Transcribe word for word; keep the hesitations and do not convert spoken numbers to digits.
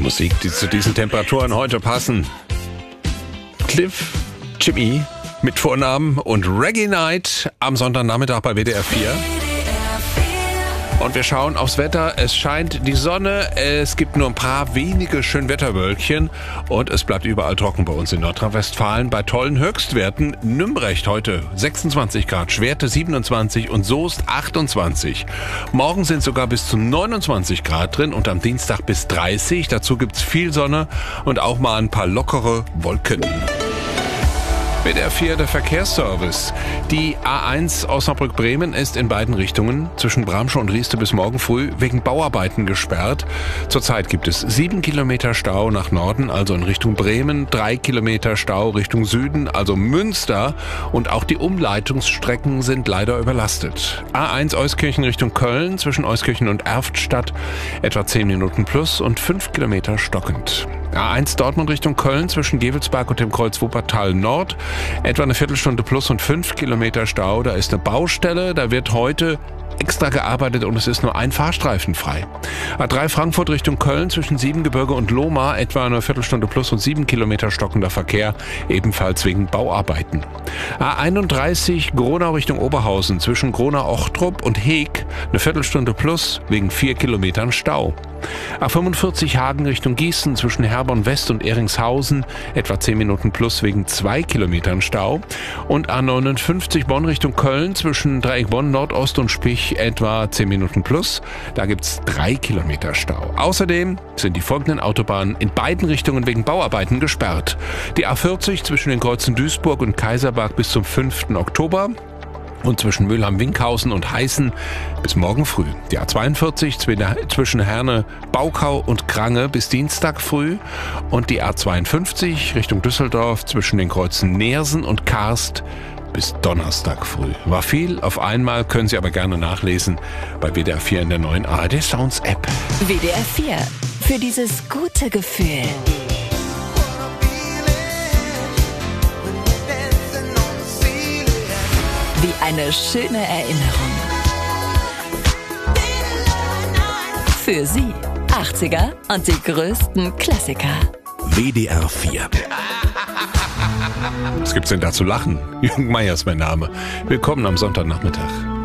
Musik, die zu diesen Temperaturen heute passen. Cliff, Jimmy mit Vornamen und Reggae Night am Sonntagnachmittag bei W D R vier. Und wir schauen aufs Wetter. Es scheint die Sonne, es gibt nur ein paar wenige Schönwetterwölkchen und es bleibt überall trocken bei uns in Nordrhein-Westfalen bei tollen Höchstwerten. Nümbrecht heute sechsundzwanzig Grad, Schwerte siebenundzwanzig und Soest achtundzwanzig. Morgen sind sogar bis zu neunundzwanzig Grad drin und am Dienstag bis dreißig. Dazu gibt's viel Sonne und auch mal ein paar lockere Wolken. W D R vier, der Verkehrsservice. Die A eins Osnabrück-Bremen ist in beiden Richtungen zwischen Bramsche und Rieste bis morgen früh wegen Bauarbeiten gesperrt. Zurzeit gibt es sieben Kilometer Stau nach Norden, also in Richtung Bremen, drei Kilometer Stau Richtung Süden, also Münster. Und auch die Umleitungsstrecken sind leider überlastet. A eins Euskirchen Richtung Köln zwischen Euskirchen und Erftstadt etwa zehn Minuten plus und fünf Kilometer stockend. A eins Dortmund Richtung Köln zwischen Gevelsberg und dem Kreuz Wuppertal Nord. Etwa eine Viertelstunde plus und fünf Kilometer Stau. Da ist eine Baustelle. Da wird heute extra gearbeitet und es ist nur ein Fahrstreifen frei. A drei Frankfurt Richtung Köln zwischen Siebengebirge und Lohmar. Etwa eine Viertelstunde plus und sieben Kilometer stockender Verkehr. Ebenfalls wegen Bauarbeiten. A einunddreißig Gronau Richtung Oberhausen zwischen Gronau-Ochtrup und Heeg. Eine Viertelstunde plus wegen vier Kilometern Stau. A fünfundvierzig Hagen Richtung Gießen zwischen Herborn West und Eringshausen etwa zehn Minuten plus wegen zwei Kilometern Stau. Und A neunundfünfzig Bonn Richtung Köln zwischen Dreieck Bonn Nordost und Spich etwa zehn Minuten plus. Da gibt's drei Kilometer Stau. Außerdem sind die folgenden Autobahnen in beiden Richtungen wegen Bauarbeiten gesperrt. Die A vierzig zwischen den Kreuzen Duisburg und Kaiserberg bis zum fünften Oktober. Und zwischen Mülheim-Winkhausen und Heißen bis morgen früh. Die A zweiundvierzig zwischen Herne, Baukau und Krange bis Dienstag früh. Und die A zweiundfünfzig Richtung Düsseldorf zwischen den Kreuzen Neersen und Karst bis Donnerstag früh. War viel auf einmal, können Sie aber gerne nachlesen bei W D R vier in der neuen A R D Sounds App. W D R vier. Für dieses gute Gefühl. Wie eine schöne Erinnerung. Für Sie achtziger und die größten Klassiker. W D R vier. Was gibt's denn da zu lachen? Jürgen Meier ist mein Name. Willkommen am Sonntagnachmittag.